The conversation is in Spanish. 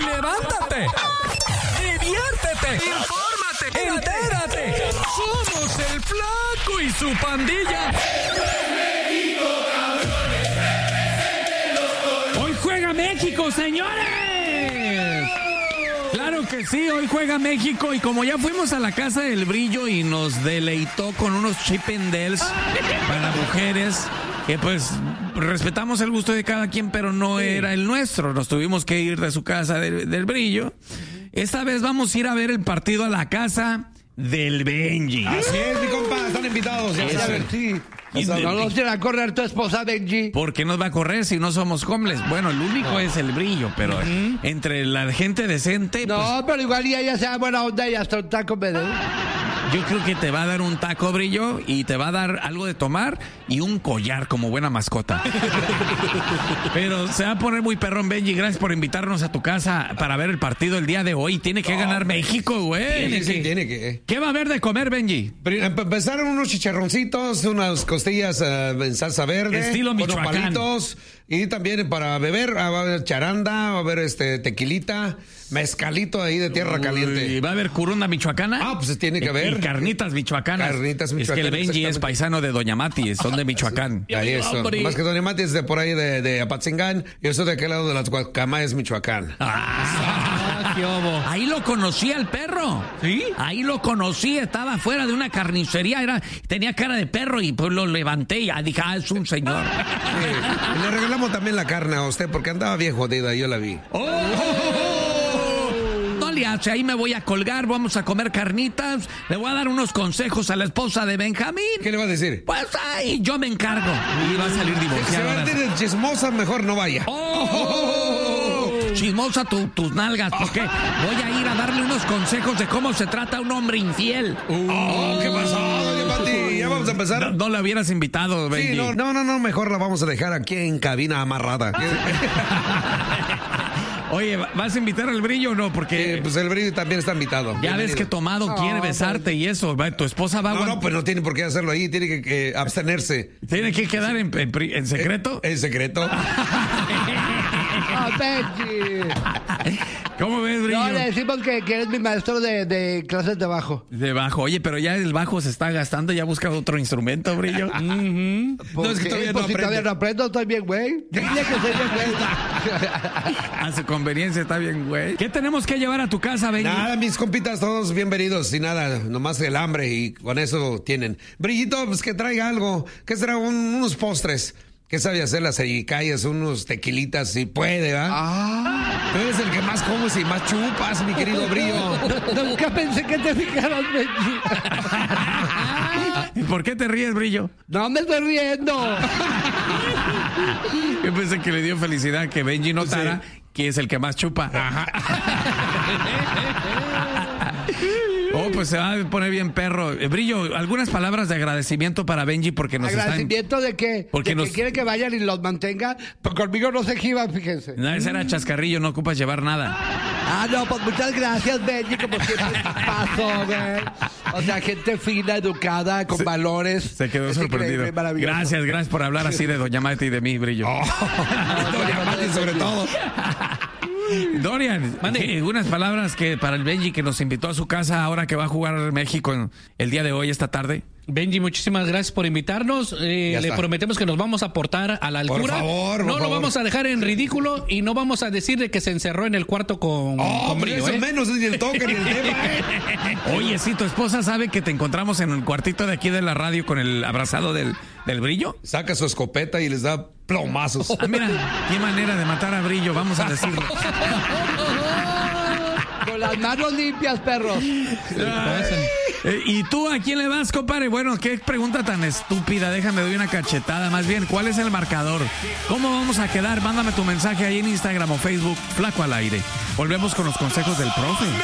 Levántate, diviértete, infórmate, entérate. Somos el Flaco y su pandilla. ¡Hoy juega México, señores! Claro que sí, hoy juega México y como ya fuimos a la casa del Brillo y nos deleitó con unos Chip 'n Dales para mujeres, que pues respetamos el gusto de cada quien, pero no era el nuestro. Nos tuvimos que ir de su casa del Brillo. Esta vez vamos a ir a ver el partido a la casa del Benji. Así es, mi compa, están invitados. Ya saben, sí. No nos irá a correr tu esposa, Benji. ¿Por qué nos va a correr si no somos homeless? Bueno, el único es el Brillo, pero entre la gente decente... No, pues, pero igual y ella sea buena onda y hasta un taco me dé. yo creo que te va a dar un taco, Brillo, y te va a dar algo de tomar y un collar como buena mascota. Pero se va a poner muy perrón, Benji. Gracias por invitarnos a tu casa para ver el partido el día de hoy. Tiene que ganar México, güey. Tiene que. ¿Qué va a haber de comer, Benji? Empezaron unos chicharroncitos, unas costillas en salsa verde. Estilo con Michoacán. nopalitos. Y también para beber, va a haber charanda, va a haber tequilita, mezcalito ahí de tierra caliente. ¿Y va a haber curunda michoacana? Ah, pues tiene que haber. Y carnitas michoacanas. Carnitas Es que el michoacanas, Benji es exactamente. paisano de Doña Mati, son de Michoacán. Ahí eso. Más que Doña Mati es de por ahí de Apatzingán. Yo soy de aquel lado de las Guacamayas, Michoacán. ¡Qué obo! Ahí lo conocí al perro. ¿Sí? Ahí lo conocí, estaba fuera de una carnicería, tenía cara de perro y pues lo levanté y dije, es un señor. Sí. Y le regalamos también la carne a usted porque andaba bien jodida, yo la vi. No le hace, ahí me voy a colgar, vamos a comer carnitas, le voy a dar unos consejos a la esposa de Benjamín. ¿Qué le va a decir? Pues ahí yo me encargo. Y va a salir Si divorciado. va a tener chismosa, mejor no vaya. Chismosa tus nalgas, porque voy a ir a darle unos consejos de cómo se trata un hombre infiel. ¿Qué pasó, Doña Mati? Ya vamos a empezar. No la hubieras invitado, Benji. Sí, no, mejor la vamos a dejar aquí en cabina amarrada. Oye, ¿vas a invitar al Brillo o no? Porque Pues el Brillo también está invitado. ya ves que Tomado quiere besarte y eso. Tu esposa va a No, pues no tiene por qué hacerlo ahí, tiene que abstenerse. ¿Tiene que quedar en secreto? ¿En secreto? Benji. ¿Cómo ves, Brillo? No, le decimos que eres mi maestro de clases de bajo. De bajo. Oye, pero ya el bajo se está gastando, ya busca otro instrumento, Brillo. No, es que todavía no Pues si todavía aprende. no aprendo, estoy bien, güey. Dile que soy bien, güey. A su conveniencia está bien, güey. ¿Qué tenemos que llevar a tu casa, Benji? Nada, mis compitas, todos bienvenidos y nada, nomás el hambre y con eso tienen. Brillito, pues que traiga algo, que será unos postres. ¿Qué sabe hacer las ericayas? Unos tequilitas, si puede, ¿va? Tú eres el que más comes y más chupas, mi querido Brillo. Nunca pensé que te fijaras, Benji. ¿Y por qué te ríes, Brillo? No me estoy riendo. Yo pensé que le dio felicidad que Benji notara que es el que más chupa. Oh, pues se va a poner bien perro. Brillo, algunas palabras de agradecimiento para Benji porque nos ¿Agradecimiento de qué? Porque ¿De que quiere que vayan y los mantenga? Pues conmigo no se jiban, fíjense. No, ese era chascarrillo, no ocupas llevar nada. No, pues muchas gracias, Benji, como siempre pasó, güey. O sea, gente fina, educada, con valores. Se quedó Es sorprendido. increíble, maravilloso. Gracias por hablar así de Doña Mati y de mí, Brillo. Doña Mati sobre todo. Dorian, unas palabras que para el Benji que nos invitó a su casa ahora que va a jugar México el día de hoy, esta tarde. Benji, muchísimas gracias por invitarnos. Le está. prometemos que nos vamos a portar a la altura. Por No lo favor. vamos a dejar en ridículo y no vamos a decir de que se encerró en el cuarto con Pues Brillo, eso menos, ni el toque, ni el tema. Oye, sí, tu esposa sabe que te encontramos en el cuartito de aquí de la radio con el abrazado del Brillo. Saca su escopeta y les da plomazos. Mira, qué manera de matar a Brillo, vamos a decirlo. Con las manos limpias, perros. ¿Y tú a quién le vas, compadre? Bueno, qué pregunta tan estúpida. Déjame doy una cachetada. Más bien, ¿cuál es el marcador? ¿Cómo vamos a quedar? Mándame tu mensaje ahí en Instagram o Facebook, Flaco al Aire. Volvemos con los consejos del profe.